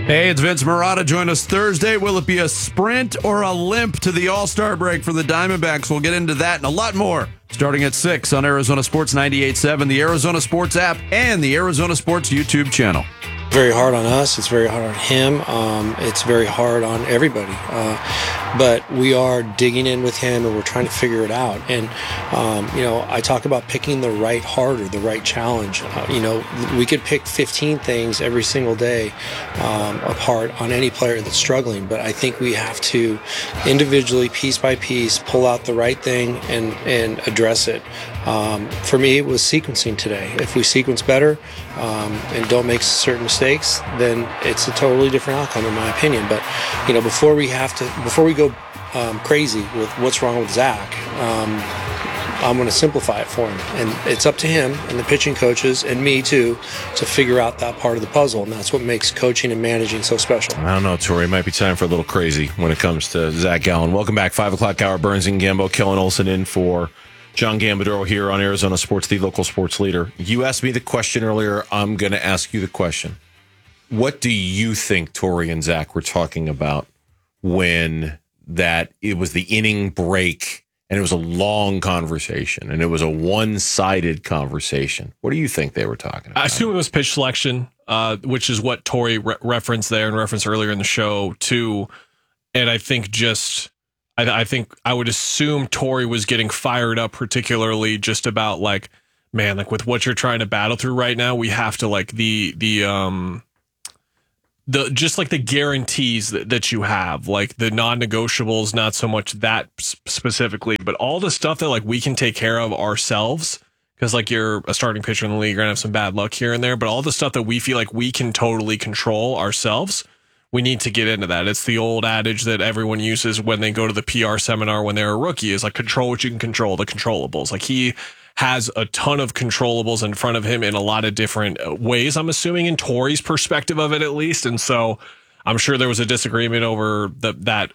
Hey, it's Vince Marotta. Join us Thursday. Will it be a sprint or a limp to the All-Star break for the Diamondbacks? We'll get into that and a lot more starting at 6 on Arizona Sports 98.7, the Arizona Sports app, and the Arizona Sports YouTube channel. Very hard on us. It's very hard on him. It's very hard on everybody. But we are digging in with him and we're trying to figure it out. And, I talk about picking the right harder, the right challenge. We could pick 15 things every single day apart on any player that's struggling. But I think we have to individually, piece by piece, pull out the right thing and address it. For me, it was sequencing today. If we sequence better and don't make certain mistakes, then it's a totally different outcome, in my opinion. But before we go crazy with what's wrong with Zach, I'm going to simplify it for him, and it's up to him and the pitching coaches and me too to figure out that part of the puzzle, and that's what makes coaching and managing so special. I don't know, Tori. It might be time for a little crazy when it comes to Zach Gallen. Welcome back, 5 o'clock hour. Burns and Gambo, Kellen Olson in for John Gambadoro here on Arizona Sports, the local sports leader. You asked me the question earlier. I'm going to ask you the question. What do you think Tori and Zach were talking about when it was the inning break and it was a long conversation and it was a one-sided conversation? What do you think they were talking about? I assume it was pitch selection, which is what Tori referenced there and referenced earlier in the show too. And I think I think I would assume Tori was getting fired up, particularly just about with what you're trying to battle through right now. We have to the guarantees that you have, like the non-negotiables, not so much that specifically, but all the stuff that we can take care of ourselves. Because you're a starting pitcher in the league, you're gonna have some bad luck here and there, but all the stuff that we feel like we can totally control ourselves, we need to get into that. It's the old adage that everyone uses when they go to the PR seminar when they're a rookie, is control what you can control, the controllables. He has a ton of controllables in front of him in a lot of different ways, I'm assuming, in Tori's perspective of it at least. And so I'm sure there was a disagreement over that's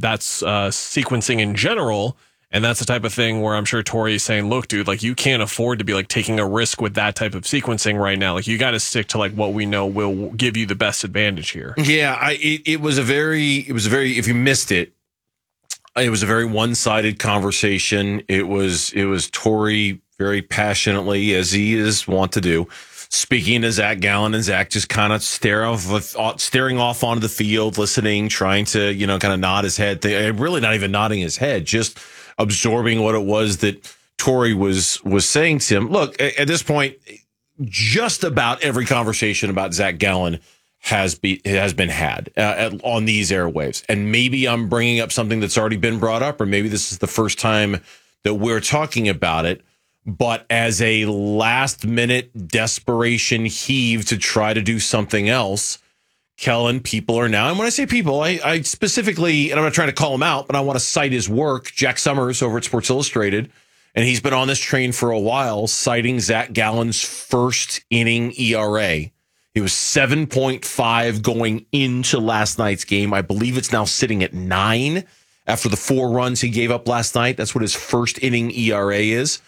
sequencing in general. And that's the type of thing where I'm sure Tori is saying, look, dude, you can't afford to be taking a risk with that type of sequencing right now. You got to stick to what we know will give you the best advantage here. Yeah, it was a very, if you missed it, it was a very one-sided conversation. It was Tori very passionately, as he is wont to do, speaking to Zach Gallen, and Zach just kind of staring off onto the field, listening, trying to, kind of nod his head. Really not even nodding his head, just absorbing what it was that Tori was saying to him. Look, at this point, just about every conversation about Zach Gallen has been had on these airwaves. And maybe I'm bringing up something that's already been brought up, or maybe this is the first time that we're talking about it. But as a last-minute desperation heave to try to do something else, Kellen, people are now, and when I say people, I specifically, and I'm not trying to call him out, but I want to cite his work, Jack Summers over at Sports Illustrated, and he's been on this train for a while, citing Zach Gallen's first inning ERA. It was 7.5 going into last night's game. I believe it's now sitting at 9 after the 4 runs he gave up last night. That's what his first inning ERA is.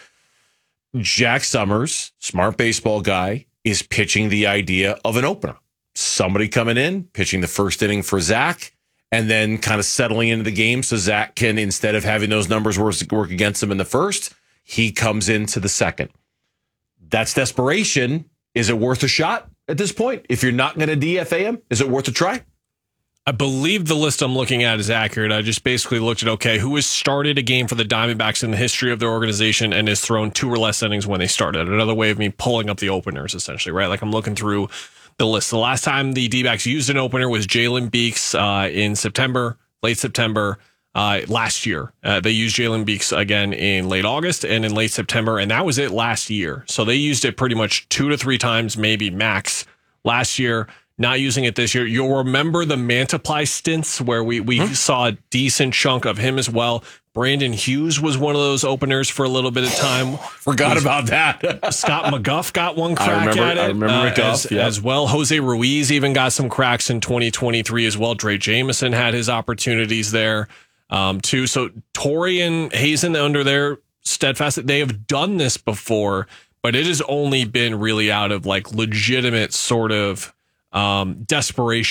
Jack Summers, smart baseball guy, is pitching the idea of an opener. Somebody coming in, pitching the first inning for Zach, and then kind of settling into the game so Zach can, instead of having those numbers work against him in the first, he comes into the second. That's desperation. Is it worth a shot at this point? If you're not going to DFA him, is it worth a try? I believe the list I'm looking at is accurate. I just basically looked at, who has started a game for the Diamondbacks in the history of their organization and has thrown 2 or less innings when they started. Another way of me pulling up the openers, essentially, right? I'm looking through the list. The last time the D-backs used an opener was Jalen Beeks in September, late September last year. They used Jalen Beeks again in late August and in late September, and that was it last year. So they used it pretty much 2 to 3 times, maybe max, last year. Not using it this year. You'll remember the Mantiply stints where we saw a decent chunk of him as well. Brandon Hughes was one of those openers for a little bit of time. Forgot about that. Scott McGuff got one crack at it. I remember McGuff as well. Jose Ruiz even got some cracks in 2023 as well. Dre Jameson had his opportunities there too. So Tori and Hazen, under their steadfast, they have done this before, but it has only been really out of legitimate sort of desperation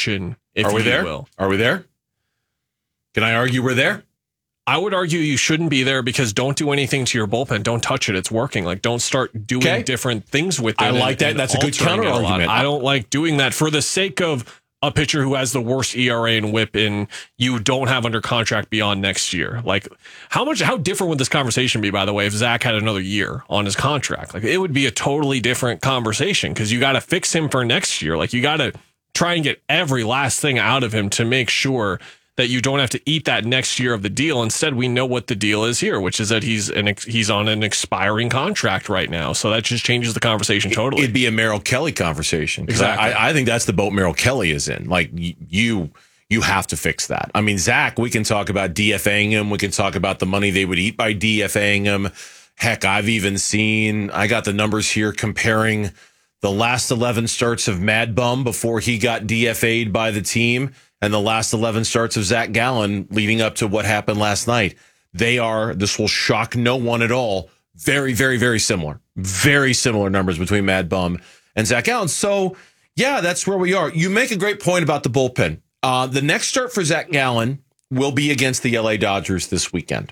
if Are we you there? will. Are we there? Can I argue we're there? I would argue you shouldn't be there because don't do anything to your bullpen. Don't touch it. It's working. Like, don't start doing different things with it. I like that. That's a good counter argument. I don't like doing that for the sake of a pitcher who has the worst ERA and WHIP and you don't have under contract beyond next year. Like, how different would this conversation be, by the way, if Zach had another year on his contract? Like, it would be a totally different conversation because you got to fix him for next year. Like, you got to try and get every last thing out of him to make sure that you don't have to eat that next year of the deal. Instead, we know what the deal is here, which is that he's on an expiring contract right now. So that just changes the conversation totally. It'd be a Merrill Kelly conversation. Exactly. I think that's the boat Merrill Kelly is in. Like, you have to fix that. I mean, Zach, we can talk about DFAing him. We can talk about the money they would eat by DFAing him. Heck, I've even seen, I got the numbers here comparing the last 11 starts of Mad Bum before he got DFA'd by the team and the last 11 starts of Zach Gallen leading up to what happened last night. This will shock no one at all, very, very, very similar. Very similar numbers between Mad Bum and Zach Gallen. So, yeah, that's where we are. You make a great point about the bullpen. The next start for Zach Gallen will be against the LA Dodgers this weekend.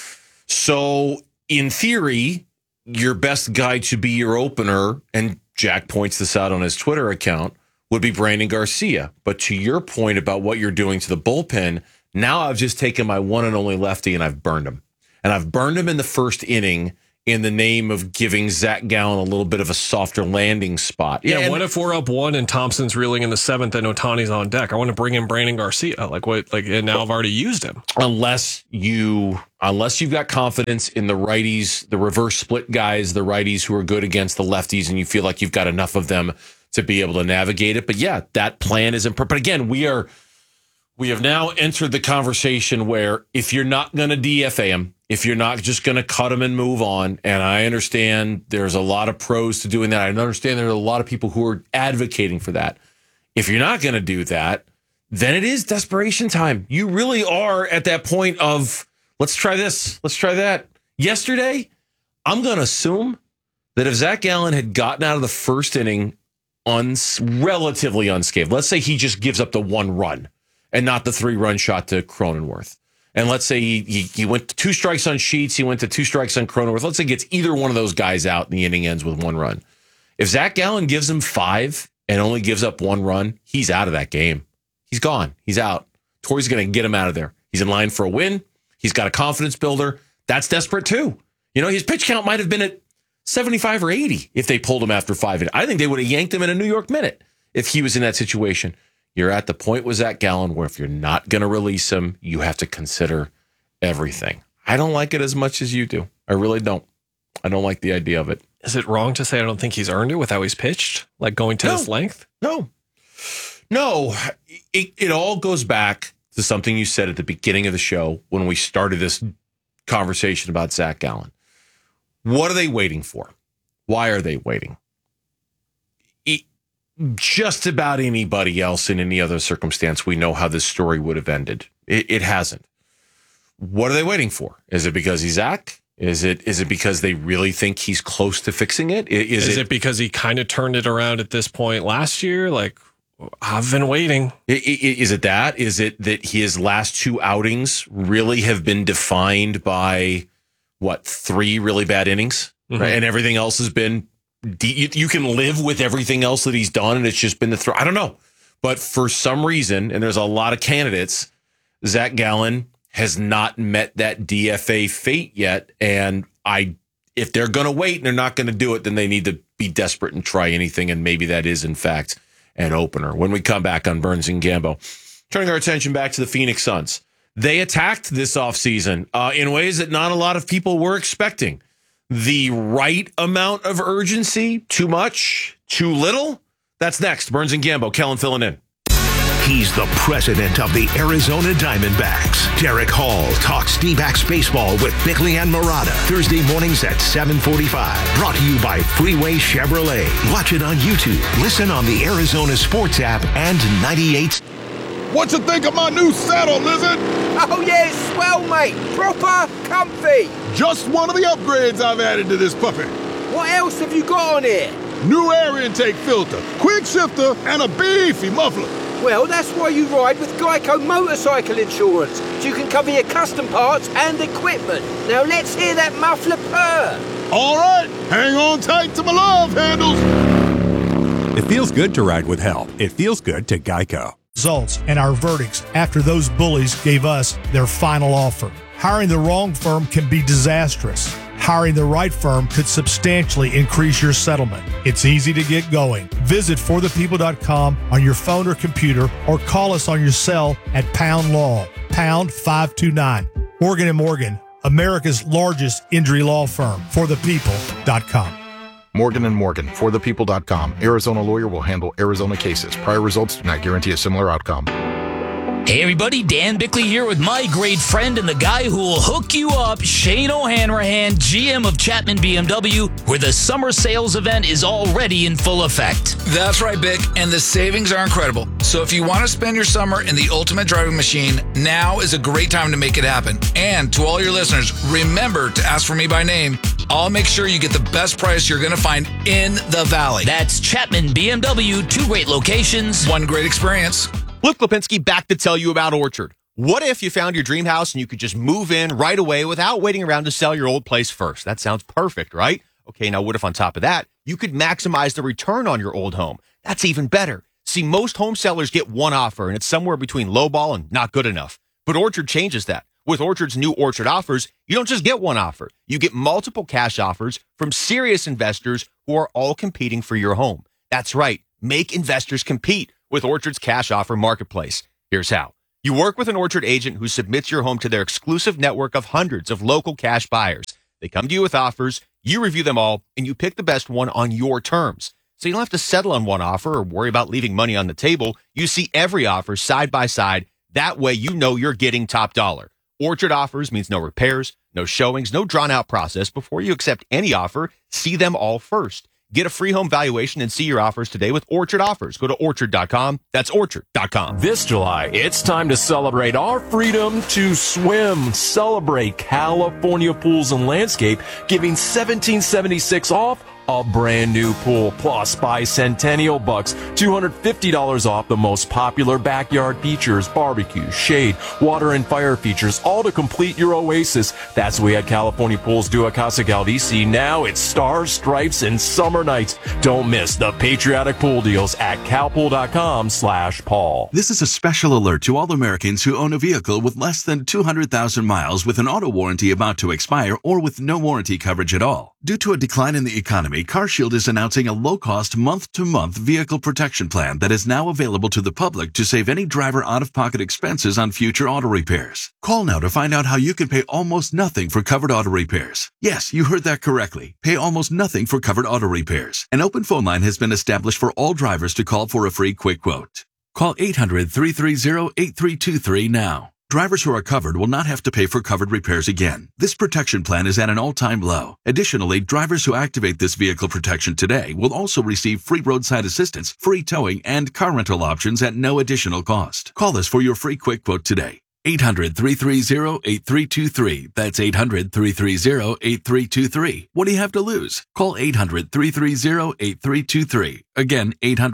So, in theory, your best guy to be your opener, and Jack points this out on his Twitter account, would be Brandon Garcia. But to your point about what you're doing to the bullpen, now I've just taken my one and only lefty and I've burned him. And I've burned him in the first inning in the name of giving Zach Gallen a little bit of a softer landing spot. Yeah, what if we're up 1 and Thompson's reeling in the 7th and Ohtani's on deck? I want to bring in Brandon Garcia. And now I've already used him. Unless you've got confidence in the righties, the reverse split guys, the righties who are good against the lefties, and you feel like you've got enough of them to be able to navigate it. But yeah, that plan is important. But again, we have now entered the conversation where if you're not going to DFA him, if you're not just going to cut him and move on, and I understand there's a lot of pros to doing that. I understand there are a lot of people who are advocating for that. If you're not going to do that, then it is desperation time. You really are at that point of, let's try this, let's try that. Yesterday, I'm going to assume that if Zach Gallen had gotten out of the first inning relatively unscathed, let's say he just gives up the 1 run and not the 3-run shot to Cronenworth. And let's say he went to 2 strikes on Sheets, he went to 2 strikes on Cronenworth. Let's say he gets either one of those guys out and the inning ends with 1 run. If Zach Gallen gives him 5 and only gives up 1 run, he's out of that game. He's gone. He's out. Torrey's going to get him out of there. He's in line for a win. He's got a confidence builder. That's desperate too. You know, his pitch count might have been at 75 or 80 if they pulled him after 5. I think they would have yanked him in a New York minute if he was in that situation. You're at the point with Zach Gallen where if you're not going to release him, you have to consider everything. I don't like it as much as you do. I really don't. I don't like the idea of it. Is it wrong to say I don't think he's earned it with how he's pitched? Like going to this length? No. It all goes back to something you said at the beginning of the show when we started this conversation about Zach Gallen. What are they waiting for? Why are they waiting? Just about anybody else in any other circumstance, we know how this story would have ended. It hasn't. What are they waiting for? Is it because he's Zach? Is it because they really think he's close to fixing it? Is it because he kind of turned it around at this point last year? Like, I've been waiting. Is it that? Is it that his last 2 outings really have been defined by, 3 really bad innings? Mm-hmm. Right? And everything else has been, you can live with everything else that he's done, and it's just been the throw. I don't know. But for some reason, and there's a lot of candidates, Zach Gallen has not met that DFA fate yet. And if they're going to wait and they're not going to do it, then they need to be desperate and try anything. And maybe that is, in fact, an opener. When we come back on Burns and Gambo, turning our attention back to the Phoenix Suns. They attacked this offseason in ways that not a lot of people were expecting. The right amount of urgency, too much, too little. That's next. Burns and Gambo, Kellen filling in. He's the president of the Arizona Diamondbacks. Derek Hall talks D-backs baseball with Bickley and Murata. Thursday mornings at 7:45. Brought to you by Freeway Chevrolet. Watch it on YouTube. Listen on the Arizona Sports app and 98. What you think of my new saddle, Lizard? Oh yeah, it's swell, mate. Proper comfy. Just one of the upgrades I've added to this puppy. What else have you got on here? New air intake filter, quick shifter, and a beefy muffler. Well, that's why you ride with Geico Motorcycle Insurance, so you can cover your custom parts and equipment. Now let's hear that muffler purr. All right, hang on tight to my love handles. It feels good to ride with help. It feels good to Geico. Results and our verdicts after those bullies gave us their final offer. Hiring the wrong firm can be disastrous. Hiring the right firm could substantially increase your settlement. It's easy to get going. Visit forthepeople.com on your phone or computer, or call us on your cell at Pound Law, pound 529. Morgan & Morgan, America's largest injury law firm. forthepeople.com. Morgan & Morgan, forthepeople.com. Arizona lawyer will handle Arizona cases. Prior results do not guarantee a similar outcome. Hey everybody, Dan Bickley here with my great friend and the guy who will hook you up, Shane O'Hanrahan, GM of Chapman BMW, where the summer sales event is already in full effect. That's right, Bick, and the savings are incredible. So if you want to spend your summer in the ultimate driving machine, now is a great time to make it happen. And to all your listeners, remember to ask for me by name. I'll make sure you get the best price you're going to find in the Valley. That's Chapman BMW, 2 great locations, 1 great experience. Luke Lipinski back to tell you about Orchard. What if you found your dream house and you could just move in right away without waiting around to sell your old place first? That sounds perfect, right? Okay, now what if on top of that, you could maximize the return on your old home? That's even better. See, most home sellers get one offer, and it's somewhere between lowball and not good enough. But Orchard changes that. With Orchard's new Orchard offers, you don't just get one offer. You get multiple cash offers from serious investors who are all competing for your home. That's right. Make investors compete with Orchard's cash offer marketplace. Here's how. You work with an Orchard agent who submits your home to their exclusive network of hundreds of local cash buyers. They come to you with offers, you review them all, and you pick the best one on your terms. So you don't have to settle on one offer or worry about leaving money on the table. You see every offer side by side. That way you know you're getting top dollar. Orchard offers means no repairs, no showings, no drawn-out process. Before you accept any offer, see them all first. Get a free home valuation and see your offers today with Orchard Offers. Go to Orchard.com. That's Orchard.com. This July, it's time to celebrate our freedom to swim. Celebrate California Pools and Landscape giving $1,776 off a brand new pool, plus Bicentennial Bucks, $250 off the most popular backyard features, barbecue, shade, water, and fire features, all to complete your oasis. That's what we at California Pools do at Casa Galdici. Now it's stars, stripes, and summer nights. Don't miss the patriotic pool deals at calpool.com/Paul. This is a special alert to all Americans who own a vehicle with less than 200,000 miles with an auto warranty about to expire or with no warranty coverage at all. Due to a decline in the economy, CarShield is announcing a low-cost month-to-month vehicle protection plan that is now available to the public to save any driver out-of-pocket expenses on future auto repairs. Call now to find out how you can pay almost nothing for covered auto repairs. Yes, you heard that correctly. Pay almost nothing for covered auto repairs. An open phone line has been established for all drivers to call for a free quick quote. Call 800-330-8323 now. Drivers who are covered will not have to pay for covered repairs again. This protection plan is at an all-time low. Additionally, drivers who activate this vehicle protection today will also receive free roadside assistance, free towing, and car rental options at no additional cost. Call us for your free quick quote today. 800-330-8323. That's 800-330-8323. What do you have to lose? Call 800-330-8323. Again,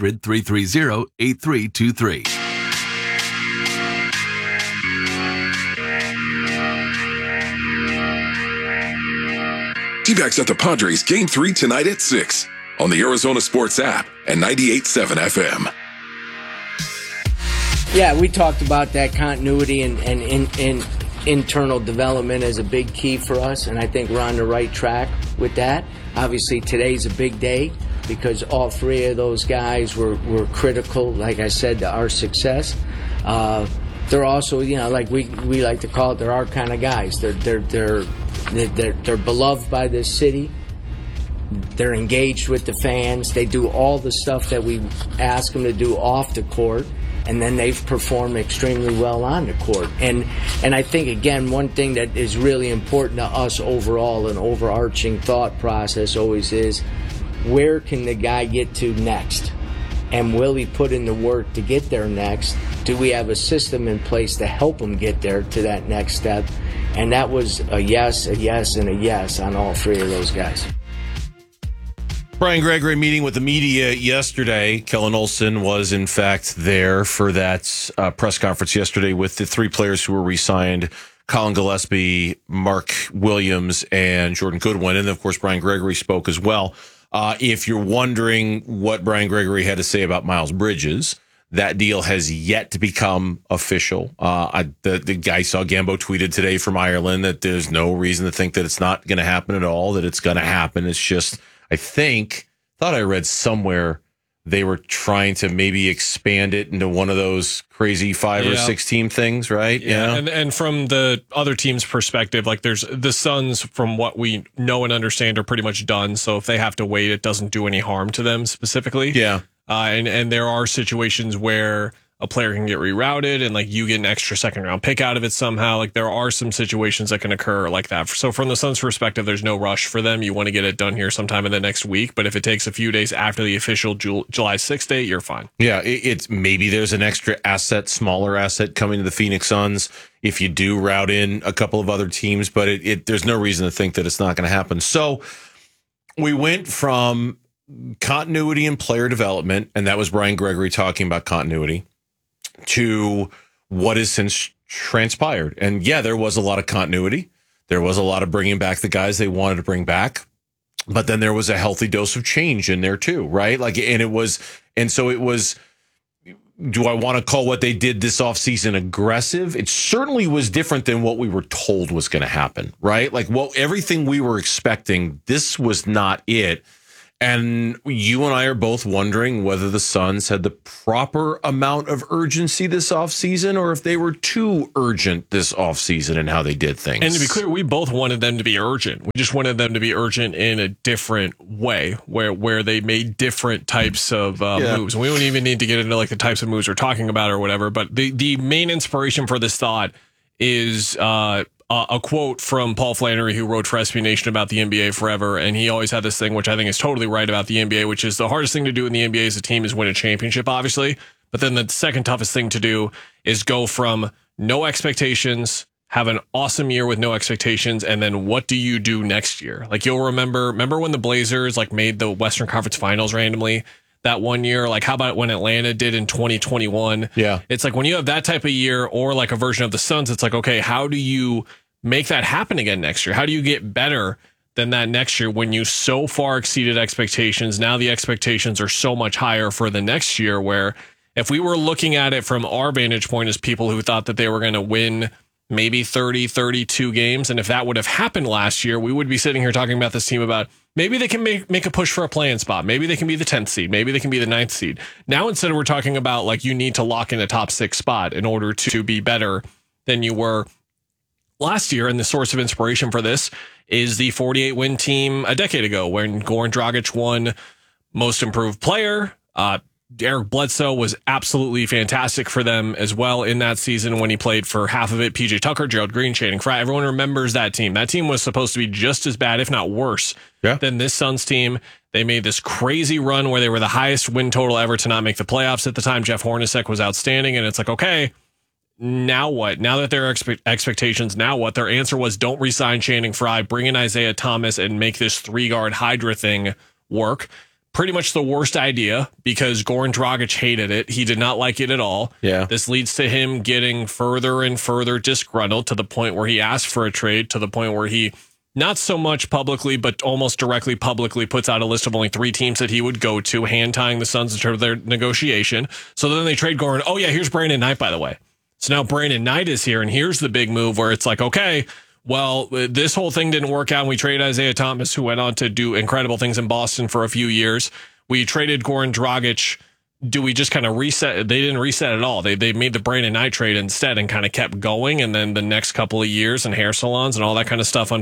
800-330-8323. T-Backs at the Padres Game 3 tonight at 6 on the Arizona Sports app and 98.7 FM. Yeah, we talked about that continuity and internal development as a big key for us, and I think we're on the right track with that. Obviously, today's a big day because all 3 of those guys were critical, like I said, to our success. They're also, like we like to call it, they're our kind of guys. They're beloved by this city. They're engaged with the fans. They do all the stuff that we ask them to do off the court, and then they've performed extremely well on the court. And I think, again, one thing that is really important to us overall, an overarching thought process always is, where can the guy get to next? And will he put in the work to get there next? Do we have a system in place to help him get there to that next step? And that was a yes, and a yes on all 3 of those guys. Brian Gregory meeting with the media yesterday. Kellen Olson was, in fact, there for that press conference yesterday with the three players who were re-signed, Colin Gillespie, Mark Williams, and Jordan Goodwin. And, of course, Brian Gregory spoke as well. If you're wondering what Brian Gregory had to say about Miles Bridges, that deal has yet to become official. The guy saw Gambo tweeted today from Ireland that there's no reason to think that it's not going to happen at all, that it's going to happen. It's just, I thought I read somewhere they were trying to maybe expand it into one of those crazy 5 or 6 team things, right? Yeah. And from the other team's perspective, like there's the Suns, from what we know and understand, are pretty much done. So if they have to wait, it doesn't do any harm to them specifically. Yeah. And there are situations where a player can get rerouted and like you get an extra second round pick out of it somehow. Like there are some situations that can occur like that. So from the Suns' perspective, there's no rush for them. You want to get it done here sometime in the next week. But if it takes a few days after the official July 6th date, you're fine. Yeah, it's maybe there's an extra asset, smaller asset coming to the Phoenix Suns if you do route in a couple of other teams. But there's no reason to think that it's not going to happen. So we went from continuity and player development, and that was Brian Gregory talking about continuity, to what has since transpired. And yeah, there was a lot of continuity. There was a lot of bringing back the guys they wanted to bring back, but then there was a healthy dose of change in there too, right? So it was, do I want to call what they did this offseason aggressive? It certainly was different than what we were told was going to happen, right? Like everything we were expecting, this was not it. And you and I are both wondering whether the Suns had the proper amount of urgency this offseason or if they were too urgent this offseason in how they did things. And to be clear, we both wanted them to be urgent. We just wanted them to be urgent in a different way where they made different types of moves. And we don't even need to get into like the types of moves we're talking about or whatever. But the main inspiration for this thought is a quote from Paul Flannery, who wrote for SB Nation about the NBA forever. And he always had this thing, which I think is totally right about the NBA, which is the hardest thing to do in the NBA as a team is win a championship, obviously. But then the second toughest thing to do is go from no expectations, have an awesome year with no expectations, and then what do you do next year? Like you'll remember when the Blazers like made the Western Conference Finals randomly that one year? Like how about when Atlanta did in 2021? Yeah. It's like when you have that type of year or like a version of the Suns, it's like, okay, how do you make that happen again next year? How do you get better than that next year when you so far exceeded expectations? Now the expectations are so much higher for the next year, where if we were looking at it from our vantage point as people who thought that they were going to win maybe 30, 32 games, and if that would have happened last year, we would be sitting here talking about this team about maybe they can make a push for a play-in spot. Maybe they can be the 10th seed. Maybe they can be the 9th seed. Now instead we're talking about like you need to lock in a top 6 spot in order to be better than you were last year. And the source of inspiration for this is the 48-win team a decade ago when Goran Dragic won Most Improved Player. Eric Bledsoe was absolutely fantastic for them as well in that season when he played for half of it. PJ Tucker, Gerald Green, Channing Frye. Everyone remembers that team. That team was supposed to be just as bad, if not worse, than this Suns team. They made this crazy run where they were the highest win total ever to not make the playoffs at the time. Jeff Hornacek was outstanding. And it's like, okay, now what? Now that their expectations, now what? Their answer was don't re-sign Channing Frye, bring in Isaiah Thomas, and make this 3-guard Hydra thing work. Pretty much the worst idea because Goran Dragic hated it. He did not like it at all. Yeah. This leads to him getting further and further disgruntled to the point where he asked for a trade, to the point where he, not so much publicly, but almost directly publicly puts out a list of only 3 teams that he would go to, hand-tying the Suns in terms of their negotiation. So then they trade Goran. Oh, yeah, here's Brandon Knight, by the way. So now Brandon Knight is here, and here's the big move where it's like, okay, well, this whole thing didn't work out, and we traded Isaiah Thomas, who went on to do incredible things in Boston for a few years. We traded Goran Dragic. Do we just kind of reset? They didn't reset at all. They made the Brandon Knight trade instead and kind of kept going, and then the next couple of years and hair salons and all that kind of stuff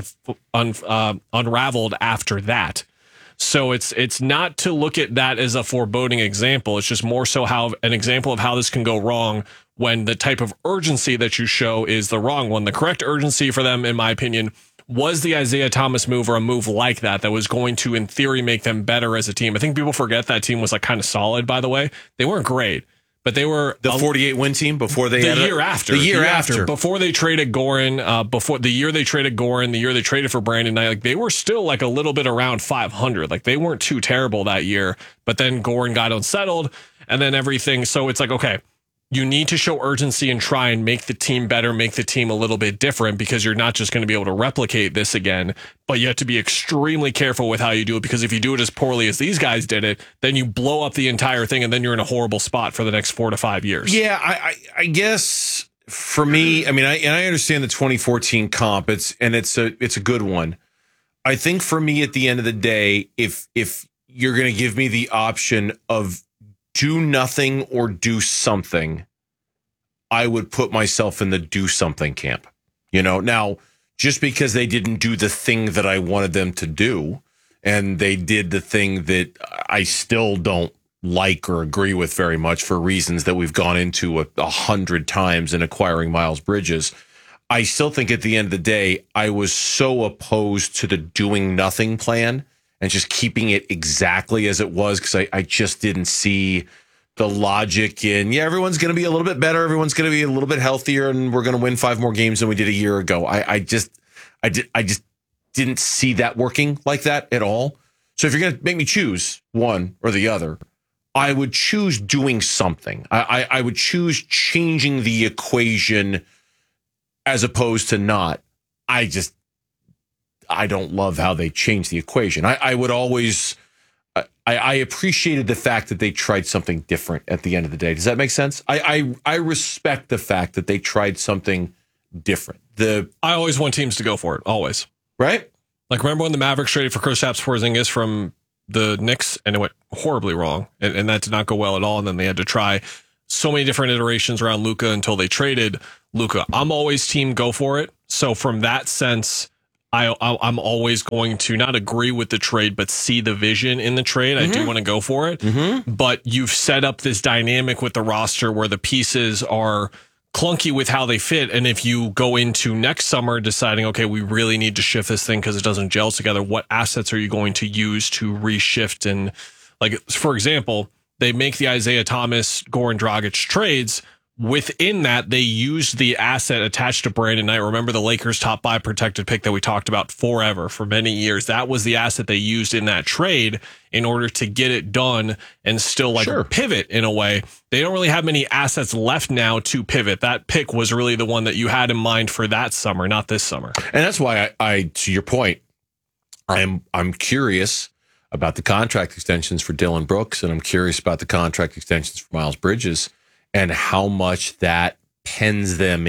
unraveled after that. So it's not to look at that as a foreboding example. It's just more so how an example of how this can go wrong when the type of urgency that you show is the wrong one. The correct urgency for them, in my opinion, was the Isaiah Thomas move, or a move like that was going to, in theory, make them better as a team. I think people forget that team was like kind of solid, by the way. They weren't great, but they were the 48 win team before they the year after. The year after. Before they traded Goran, before the year they traded Goran, the year they traded for Brandon Knight, like they were still like a little bit around 500. Like they weren't too terrible that year, but then Goran got unsettled and then everything. So it's like, okay, you need to show urgency and try and make the team better, make the team a little bit different, because you're not just going to be able to replicate this again, but you have to be extremely careful with how you do it, because if you do it as poorly as these guys did it, then you blow up the entire thing and then you're in a horrible spot for the next 4 to 5 years. Yeah, I guess for me, I mean, I understand the 2014 comp, it's a good one. I think for me at the end of the day, if you're going to give me the option of do nothing or do something, I would put myself in the do something camp. Now, just because they didn't do the thing that I wanted them to do, and they did the thing that I still don't like or agree with very much for reasons that we've gone into 100 times in acquiring Miles Bridges, I still think at the end of the day, I was so opposed to the doing nothing plan and just keeping it exactly as it was, because I just didn't see the logic in, everyone's going to be a little bit better, everyone's going to be a little bit healthier, and we're going to win 5 more games than we did a year ago. I just didn't see that working like that at all. So if you're going to make me choose one or the other, I would choose doing something. I would choose changing the equation as opposed to not. I don't love how they changed the equation. I would always, I appreciated the fact that they tried something different at the end of the day. Does that make sense? I respect the fact that they tried something different. I always want teams to go for it, always. Right? Like, remember when the Mavericks traded for Kristaps Porzingis from the Knicks, and it went horribly wrong, and that did not go well at all, and then they had to try so many different iterations around Luka until they traded Luka. I'm always team go for it. So from that sense, I'm always going to not agree with the trade, but see the vision in the trade. I do want to go for it. But you've set up this dynamic with the roster where the pieces are clunky with how they fit. And if you go into next summer deciding, okay, we really need to shift this thing because it doesn't gel together, what assets are you going to use to reshift? And like, for example, they make the Isaiah Thomas, Goran Dragic trades. Within that, they used the asset attached to Brandon Knight. Remember the Lakers' top 5 protected pick that we talked about forever, for many years? That was the asset they used in that trade in order to get it done and still pivot in a way. They don't really have many assets left now to pivot. That pick was really the one that you had in mind for that summer, not this summer. And that's why I to your point, I'm curious about the contract extensions for Dillon Brooks, and I'm curious about the contract extensions for Miles Bridges, and how much that pens them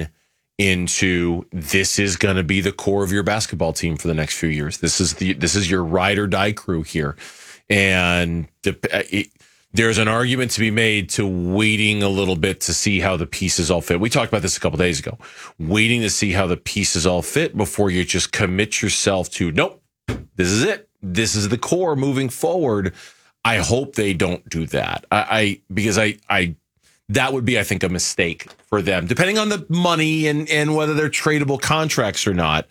into this is going to be the core of your basketball team for the next few years. This is your ride or die crew here, and there's an argument to be made to waiting a little bit to see how the pieces all fit. We talked about this a couple days ago. Waiting to see how the pieces all fit before you just commit yourself to, nope, this is it. This is the core moving forward. I hope they don't do that. Because that would be, I think, a mistake for them, depending on the money and whether they're tradable contracts or not.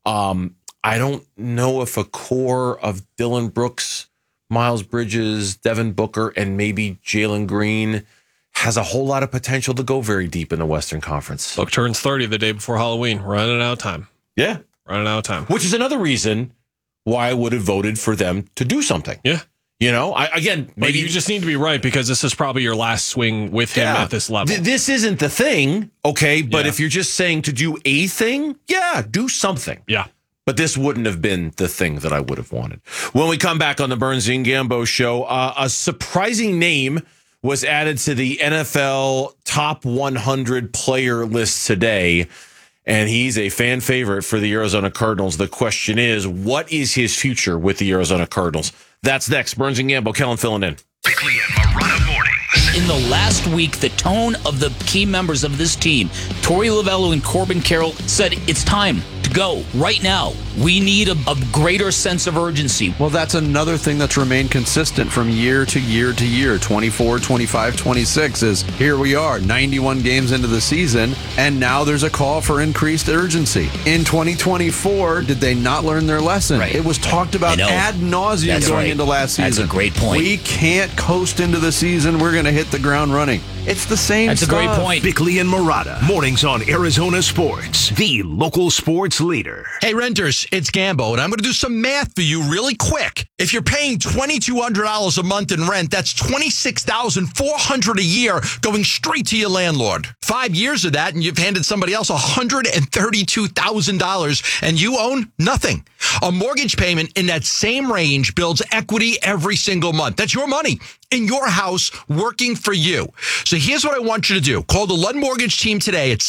I don't know if a core of Dillon Brooks, Miles Bridges, Devin Booker, and maybe Jalen Green has a whole lot of potential to go very deep in the Western Conference. Book turns 30 the day before Halloween. Running out of time. Yeah. Running out of time. Which is another reason why I would have voted for them to do something. Yeah. Maybe but you just need to be right, because this is probably your last swing with him at this level. This isn't the thing, okay? But if you're just saying to do a thing, do something. Yeah. But this wouldn't have been the thing that I would have wanted. When we come back on the Burns and Gambo show, a surprising name was added to the NFL top 100 player list today, and he's a fan favorite for the Arizona Cardinals. The question is, what is his future with the Arizona Cardinals? That's next. Burns and Gambo, Kellen filling in. Bickley and Marotta mornings. In the last week, the tone of the key members of this team, Torey Lovello and Corbin Carroll, said it's time to go right now. We need a greater sense of urgency. Well, that's another thing that's remained consistent from year to year to year. 24, 25, 26 is here we are, 91 games into the season, and now there's a call for increased urgency. In 2024, did they not learn their lesson? Right. It was talked about ad nauseum going into last season. That's a great point. We can't coast into the season. We're going to hit the ground running. It's the same That's stuff. a great point. Bickley and Murata. Mornings on Arizona Sports, the local sports leader. Hey, renters, it's Gambo, and I'm going to do some math for you really quick. If you're paying $2,200 a month in rent, that's $26,400 a year going straight to your landlord. 5 years of that, and you've handed somebody else $132,000, and you own nothing. A mortgage payment in that same range builds equity every single month. That's your money in your house working for you. So here's what I want you to do. Call the Lund Mortgage team today at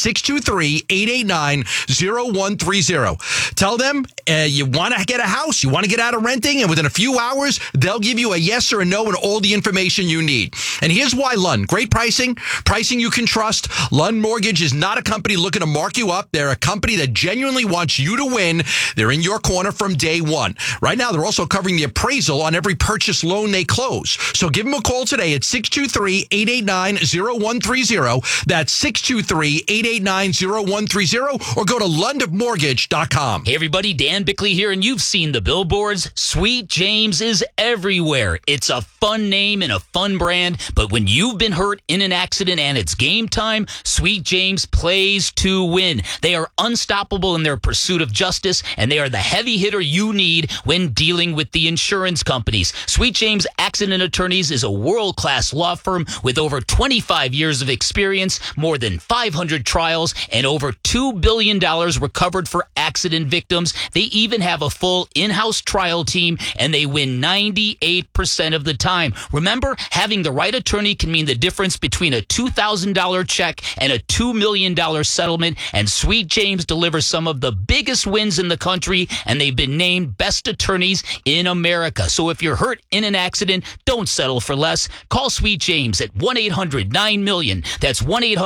623-889-0130. Tell them you want to get a house, you want to get out of renting, and within a few hours, they'll give you a yes or a no and all the information you need. And here's why Lund. Great pricing you can trust. Lund Mortgage is not a company looking to mark you up. They're a company that genuinely wants you to win. They're in your corner from day one. Right now, they're also covering the appraisal on every purchase loan they close. So give them a call today at 623-889-0130. That's 623-889-0130, or go to lundmortgage.com. Hey everybody, Dan Bickley here, and you've seen the billboards. Sweet James is everywhere. It's a fun name and a fun brand, but when you've been hurt in an accident and it's game time, Sweet James plays to win. They are unstoppable in their pursuit of justice, and they are the heavy hitter you need when dealing with the insurance companies. Sweet James Accident Attorneys is a world-class law firm with over 25 years of experience, more than 500 trials, and over $2 billion recovered for accident victims. They even have a full in-house trial team, and they win 98% of the time. Remember, having the right attorney can mean the difference between a $2,000 check and a $2 million settlement, and Sweet James delivers some of the biggest wins in the country, and they've been named best attorneys in America. So if you're hurt in an accident, don't settle for less. Call Sweet James at 1-800-9-MILLION. That's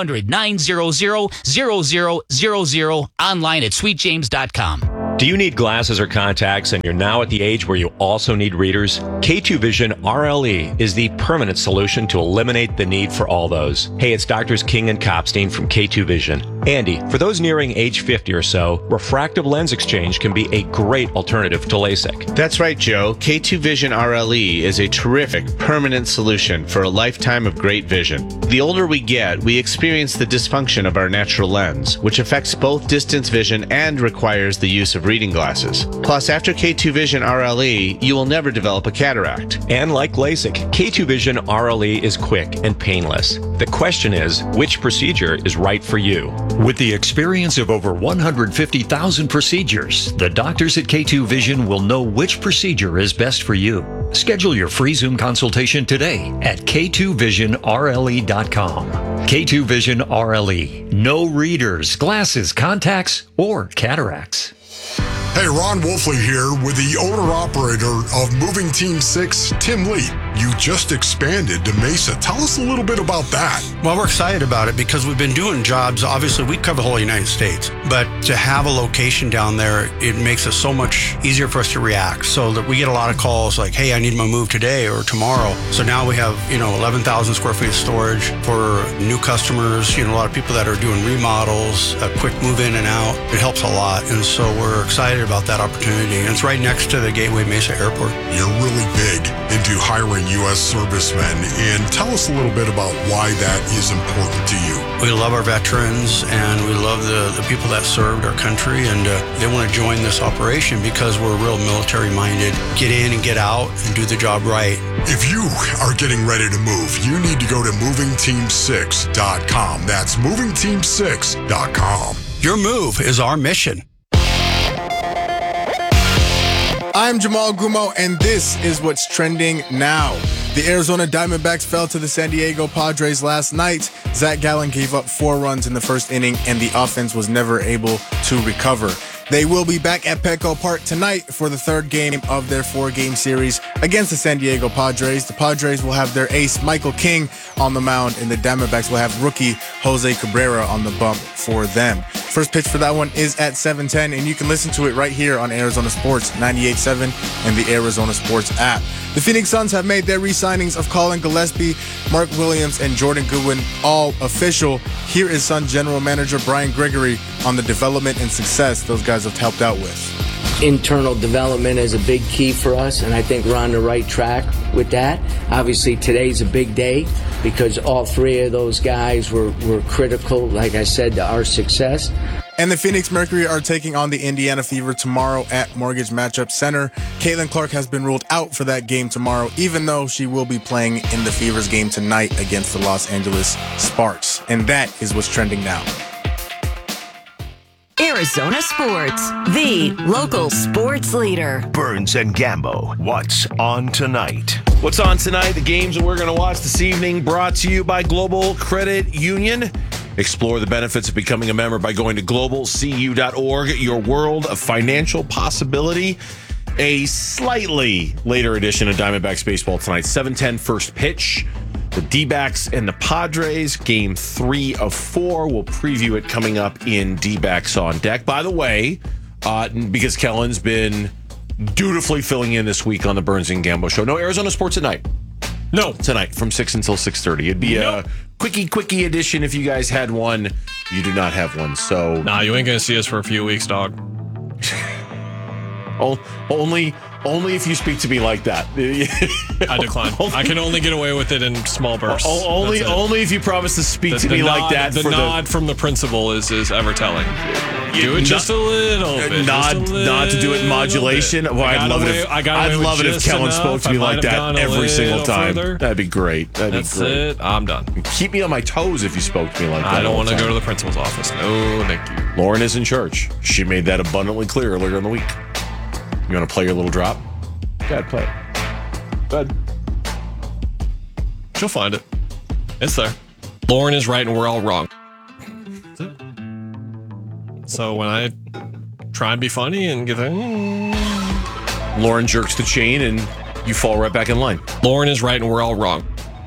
1-800-900-0000, online at sweetjames.com. Do you need glasses or contacts and you're now at the age where you also need readers? K2 Vision RLE is the permanent solution to eliminate the need for all those. Hey, it's Doctors King and Kopstein from K2 Vision. Andy, for those nearing age 50 or so, refractive lens exchange can be a great alternative to LASIK. That's right, Joe. K2 Vision RLE is a terrific permanent solution for a lifetime of great vision. The older we get, we experience the dysfunction of our natural lens, which affects both distance vision and requires the use of reading glasses. Plus, after K2 Vision RLE, you will never develop a cataract. And like LASIK, K2 Vision RLE is quick and painless. The question is, which procedure is right for you? With the experience of over 150,000 procedures, the doctors at K2 Vision will know which procedure is best for you. Schedule your free Zoom consultation today at k2visionrle.com. K2 Vision RLE. No readers, glasses, contacts, or cataracts. Hey, Ron Wolfley here with the owner-operator of Moving Team 6, Tim Lee. You just expanded to Mesa. Tell us a little bit about that. Well, we're excited about it because we've been doing jobs. Obviously, we cover the whole United States. But to have a location down there, it makes it so much easier for us to react. So that we get a lot of calls like, hey, I need my move today or tomorrow. So now we have, 11,000 square feet of storage for new customers, a lot of people that are doing remodels, a quick move in and out. It helps a lot. And so we're excited about that opportunity. And it's right next to the Gateway Mesa Airport. You're really big into hiring U.S. servicemen, and tell us a little bit about why that is important to you. We love our veterans, and we love the people that served our country, and they want to join this operation because we're real military-minded. Get in and get out and do the job right. If you are getting ready to move, you need to go to movingteam6.com. That's movingteam6.com. Your move is our mission. I'm Jamal Gumo, and this is what's trending now. The Arizona Diamondbacks fell to the San Diego Padres last night. Zach Gallen gave up 4 runs in the first inning, and the offense was never able to recover. They will be back at Petco Park tonight for the 3rd game of their 4-game series against the San Diego Padres. The Padres will have their ace, Michael King, on the mound, and the Diamondbacks will have rookie Jose Cabrera on the bump for them. First pitch for that one is at 7:10, and you can listen to it right here on Arizona Sports 98.7 and the Arizona Sports app. The Phoenix Suns have made their re-signings of Colin Gillespie, Mark Williams, and Jordan Goodwin all official. Here is Suns General Manager Brian Gregory on the development and success those guys have helped out with. Internal development is a big key for us, and I think we're on the right track with that. Obviously, today's a big day because all three of those guys were critical, like I said, to our success. And the Phoenix Mercury are taking on the Indiana Fever tomorrow at Mortgage Matchup Center. Caitlin Clark has been ruled out for that game tomorrow, even though she will be playing in the Fever's game tonight against the Los Angeles Sparks. And that is what's trending now. Arizona Sports, the local sports leader. Burns and Gambo, what's on tonight? What's on tonight? The games that we're going to watch this evening brought to you by Global Credit Union. Explore the benefits of becoming a member by going to globalcu.org. Your world of financial possibility. A slightly later edition of Diamondbacks baseball tonight. 7:10 first pitch. The D-backs and the Padres, game 3 of 4. We'll preview it coming up in D-backs on deck. By the way, because Kellen's been dutifully filling in this week on the Burns and Gambo show. No Arizona Sports at night. No, tonight from 6 until 6:30. It'd be a quickie edition if you guys had one. You do not have one, so nah, you ain't gonna see us for a few weeks, dog. Only if you speak to me like that. I decline. I can only get away with it in small bursts. Only if you promise to speak to me like that. The nod from the principal is ever telling. Do it just a little bit. Nod to do it in modulation. Well, I'd love it if Kellen spoke to me like that every single time. That'd be great. That's it. I'm done. Keep me on my toes if you spoke to me like that. I don't want to go to the principal's office. No, thank you. Lauren is in church. She made that abundantly clear earlier in the week. You want to play your little drop? Go ahead, play it. Go ahead. She'll find it. It's there. Lauren is right and we're all wrong. That's it. So when I try and be funny and get there, Lauren jerks the chain and you fall right back in line. Lauren is right and we're all wrong.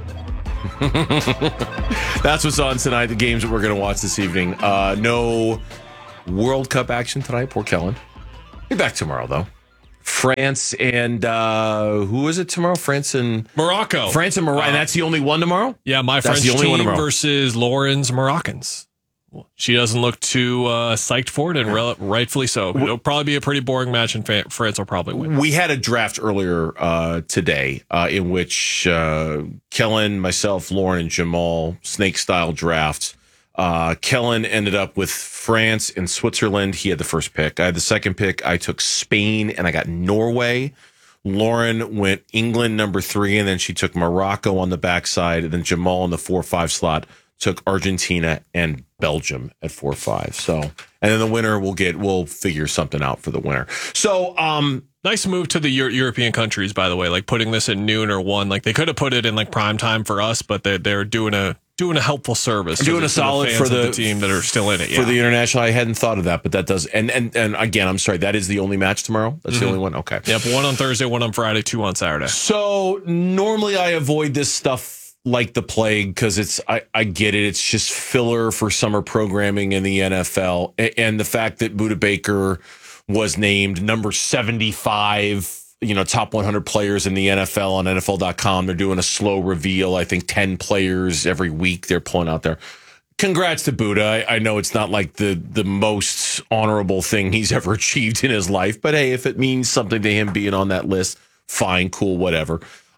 That's what's on tonight. The games that we're going to watch this evening. No World Cup action tonight. Poor Kellen. Be back tomorrow, though. France and who is it tomorrow? France and Morocco. And that's the only one tomorrow? Yeah, my French team versus Lauren's Moroccans. She doesn't look too psyched for it, and rightfully so. It'll probably be a pretty boring match, and France will probably win. We had a draft earlier today in which Kellen, myself, Lauren, and Jamal, snake-style draft. Kellen ended up with France and Switzerland. He had the first pick. I had the second pick. I took Spain and I got Norway. Lauren went England number 3, and then she took Morocco on the backside. And then Jamal in the 4-5 slot took Argentina and Belgium at 4-5. So, and then the winner we'll figure something out for the winner. So, nice move to the European countries, by the way, like putting this at noon or 1. Like they could have put it in like prime time for us, but they're doing a helpful service, doing a solid for the team that are still in it. For the international. I hadn't thought of that, but that does. And again, I'm sorry, that is the only match tomorrow. That's the only one. Okay. Yep. 1 on Thursday, 1 on Friday, 2 on Saturday. So normally I avoid this stuff like the plague because I get it. It's just filler for summer programming in the NFL, and the fact that Budda Baker was named number 75. Top 100 players in the NFL on NFL.com. They're doing a slow reveal. I think 10 players every week they're pulling out there. Congrats to Budda. I know it's not like the most honorable thing he's ever achieved in his life, but hey, if it means something to him being on that list, fine, cool, whatever.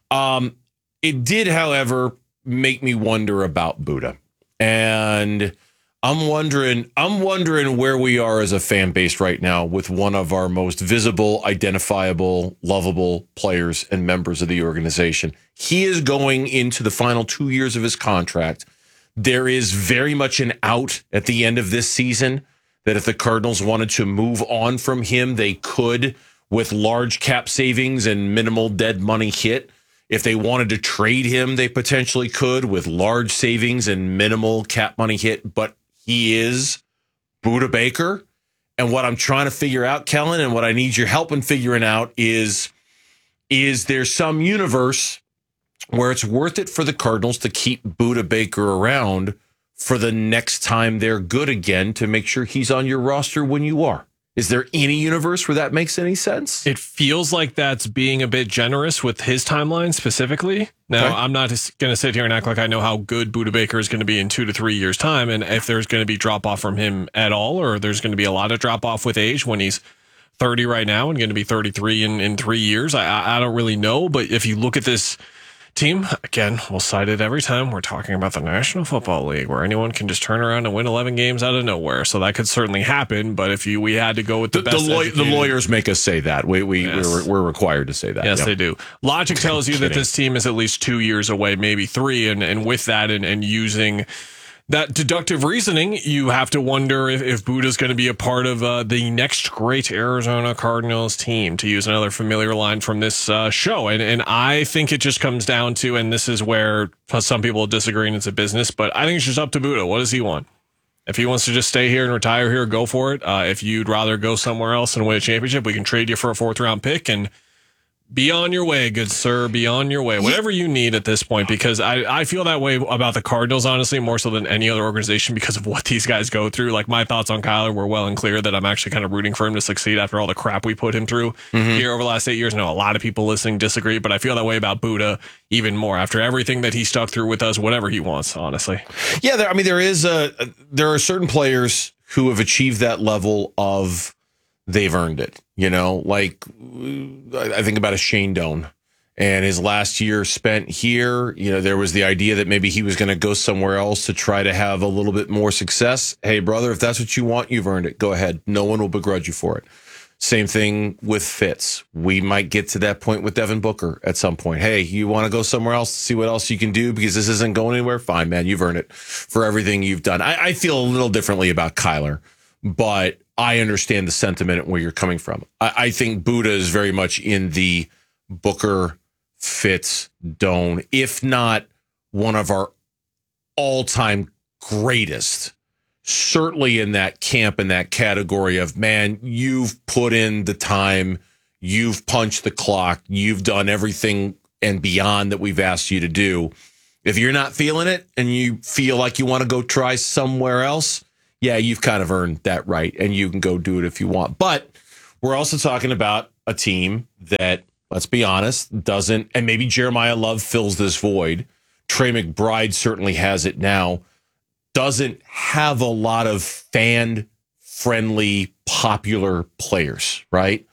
It did, however, make me wonder about Budda. And I'm wondering where we are as a fan base right now with one of our most visible, identifiable, lovable players and members of the organization. He is going into the final 2 years of his contract. There is very much an out at the end of this season that if the Cardinals wanted to move on from him, they could with large cap savings and minimal dead money hit. If they wanted to trade him, they potentially could with large savings and minimal cap money hit. But he is Budda Baker. And what I'm trying to figure out, Kellen, and what I need your help in figuring out is there some universe where it's worth it for the Cardinals to keep Budda Baker around for the next time they're good again to make sure he's on your roster when you are? Is there any universe where that makes any sense? It feels like that's being a bit generous with his timeline specifically. Now, I'm not going to sit here and act like I know how good Budda Baker is going to be in 2 to 3 years' time, and if there's going to be drop-off from him at all, or there's going to be a lot of drop-off with age when he's 30 right now and going to be 33 in 3 years. I don't really know, but if you look at this team, again, we'll cite it every time we're talking about the National Football League, where anyone can just turn around and win 11 games out of nowhere. So that could certainly happen. But if we had to go with the best, the lawyers make us say that. We're required to say that. Yes, Yep. they do. Logic tells you that this team is at least 2 years away, maybe 3. And with that and using that deductive reasoning, you have to wonder if Buddha's going to be a part of the next great Arizona Cardinals team, to use another familiar line from this show. And I think it just comes down to, and this is where some people disagree and it's a business, but I think it's just up to Buddha. What does he want? If he wants to just stay here and retire here, go for it. If you'd rather go somewhere else and win a championship, we can trade you for a 4th-round pick and be on your way, good sir. Be on your way. Whatever you need at this point, because I feel that way about the Cardinals, honestly, more so than any other organization because of what these guys go through. Like, my thoughts on Kyler were well and clear that I'm actually kind of rooting for him to succeed after all the crap we put him through here over the last 8 years. I know a lot of people listening disagree, but I feel that way about Buddha even more after everything that he stuck through with us, whatever he wants, honestly. Yeah, there are certain players who have achieved that level of they've earned it. You know, like I think about a Shane Doan and his last year spent here. You know, there was the idea that maybe he was going to go somewhere else to try to have a little bit more success. Hey, brother, if that's what you want, you've earned it. Go ahead. No one will begrudge you for it. Same thing with Fitz. We might get to that point with Devin Booker at some point. Hey, you want to go somewhere else to see what else you can do because this isn't going anywhere? Fine, man. You've earned it for everything you've done. I feel a little differently about Kyler, but I understand the sentiment and where you're coming from. I think Buddha is very much in the Booker, Fitz, Doan, if not one of our all-time greatest. Certainly in that camp, in that category of, man, you've put in the time, you've punched the clock, you've done everything and beyond that we've asked you to do. If you're not feeling it and you feel like you want to go try somewhere else, yeah, you've kind of earned that right, and you can go do it if you want. But we're also talking about a team that, let's be honest, doesn't, and maybe Jeremiah Love fills this void. Trey McBride certainly has it now. Doesn't have a lot of fan-friendly, popular players, right?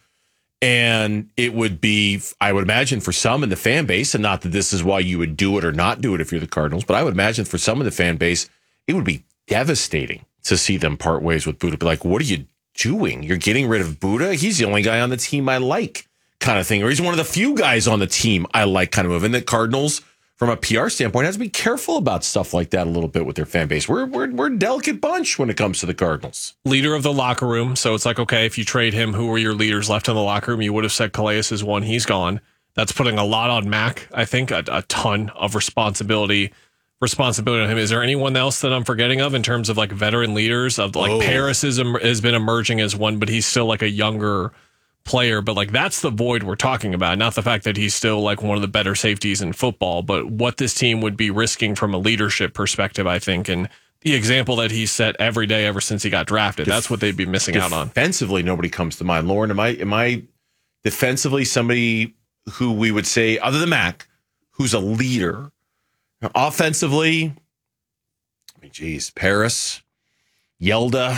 And it would be, I would imagine, for some in the fan base, and not that this is why you would do it or not do it if you're the Cardinals, but I would imagine for some of the fan base, it would be devastating to see them part ways with Buddha. Be like, what are you doing? You're getting rid of Buddha? He's the only guy on the team I like, kind of thing. Or he's one of the few guys on the team I like, kind of move. And the Cardinals, from a PR standpoint, has to be careful about stuff like that a little bit with their fan base. We're a delicate bunch when it comes to the Cardinals. Leader of the locker room. So it's like, okay, if you trade him, who were your leaders left in the locker room? You would have said Calais is one. He's gone. That's putting a lot on Mac, I think, a ton of responsibility on him. Is there anyone else that I'm forgetting of in terms of like veteran leaders? Of like Paris has been emerging as one, but he's still like a younger player. But like that's the void we're talking about, not the fact that he's still like one of the better safeties in football, but what this team would be risking from a leadership perspective, I think, and the example that he's set every day ever since he got drafted. That's what they'd be missing out on. Defensively, nobody comes to mind. Lauren, am I defensively somebody who we would say, other than Mac, who's a leader? Offensively, I mean, geez, Paris, Yelda,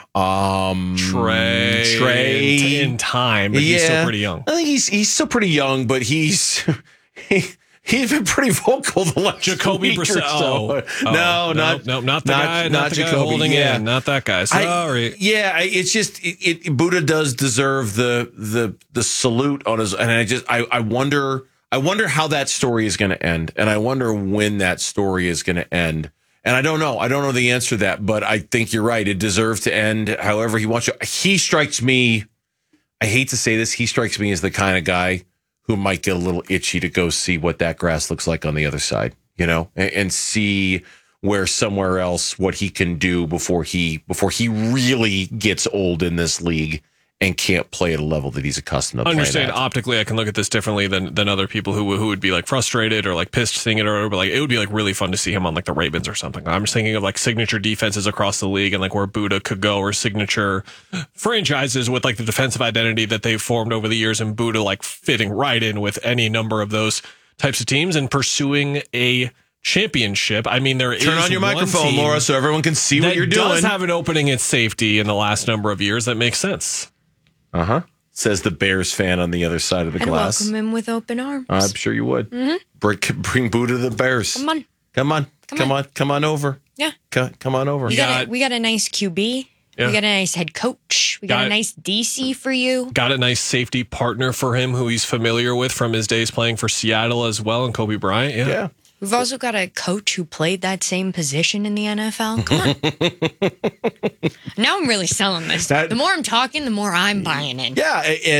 Trey in time, but he's still pretty young. I think he's still pretty young, but he's been pretty vocal the last Jacoby week Brissett. or so. No, not the guy Jacoby. Holding in, not that guy. Sorry. It's just Buddha does deserve the salute on his, and I wonder how that story is going to end, and I wonder when that story is going to end. And I don't know the answer to that, but I think you're right. It deserves to end however he wants to. He strikes me, I hate to say this, he strikes me as the kind of guy who might get a little itchy to go see what that grass looks like on the other side, you know, and see where somewhere else what he can do before he really gets old in this league and can't play at a level that he's accustomed to playing Understand at. Optically, I can look at this differently than other people who would be like frustrated or like pissed seeing it, or but like it would be like really fun to see him on like the Ravens or something. I'm just thinking of like signature defenses across the league and like where Buddha could go, or signature franchises with like the defensive identity that they've formed over the years, and Buddha like fitting right in with any number of those types of teams and pursuing a championship. I mean, Turn on your microphone, Laura, so everyone can see what you're doing. Does have an opening at safety in the last number of years. That makes sense. says the Bears fan on the other side of the I'd glass. welcome him with open arms. I'm sure you would. Mm-hmm. Bring Buddha to the Bears. Come on. Come on over. Yeah. Come on over. We got a nice QB. Yeah. We got a nice head coach. We got a nice DC for you. Got a nice safety partner for him who he's familiar with from his days playing for Seattle as well, and Kobe Bryant. Yeah. We've also got a coach who played that same position in the NFL. Come on. Now I'm really selling this. The more I'm talking, the more I'm buying in. Yeah,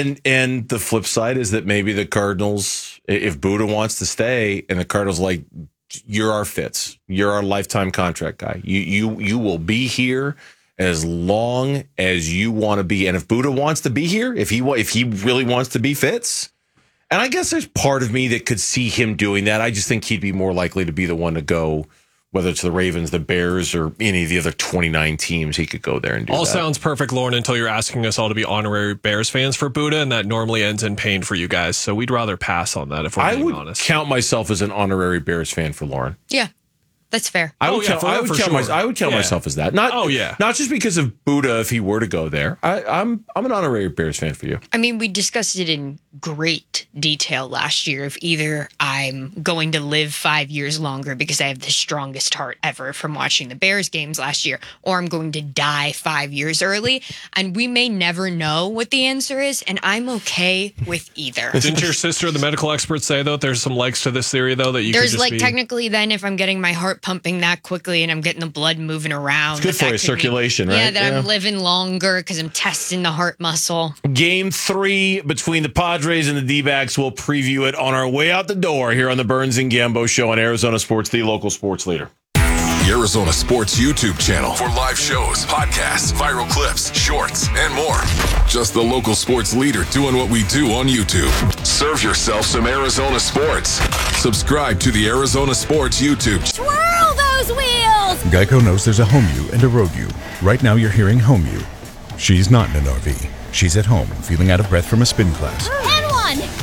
and the flip side is that maybe the Cardinals, if Buddha wants to stay, and the Cardinals like, you're our Fitz, you're our lifetime contract guy. You will be here as long as you want to be. And if Buddha wants to be here, if he really wants to be Fitz, and I guess there's part of me that could see him doing that. I just think he'd be more likely to be the one to go, whether it's the Ravens, the Bears, or any of the other 29 teams. He could go there and do all that. Sounds perfect, Lauren, until you're asking us all to be honorary Bears fans for Buddha, and that normally ends in pain for you guys. So we'd rather pass on that if we're being honest. I would count myself as an honorary Bears fan for Lauren. Yeah, that's fair. I would count myself as that. Not just because of Buddha if he were to go there. I'm an honorary Bears fan for you. I mean, we discussed it in great detail last year of either I'm going to live 5 years longer because I have the strongest heart ever from watching the Bears games last year, or I'm going to die 5 years early. And we may never know what the answer is, and I'm okay with either. Didn't your sister, the medical experts, say, though, there's some legs to this theory, though, that you There's could just technically then if I'm getting my heart pumping that quickly and I'm getting the blood moving around. It's good for your circulation, right? Yeah, that I'm living longer because I'm testing the heart muscle. Game 3 between the Padres and the D-backs. We'll preview it on our way out the door here on the Burns and Gambo Show on Arizona Sports, the local sports leader. The Arizona Sports YouTube channel for live shows, podcasts, viral clips, shorts, and more. Just the local sports leader doing what we do on YouTube. Serve yourself some Arizona sports. Subscribe to the Arizona Sports YouTube. Twirl those wheels! Geico knows there's a home you and a road you. Right now you're hearing home you. She's not in an RV. She's at home, feeling out of breath from a spin class. And one!